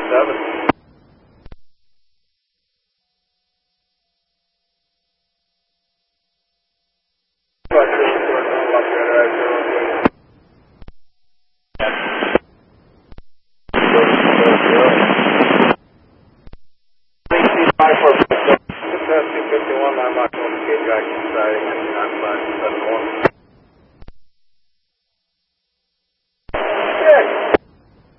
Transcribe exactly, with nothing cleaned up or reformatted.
seven. two fifty-one, I'm not going to get back inside. I'm fine, seven one.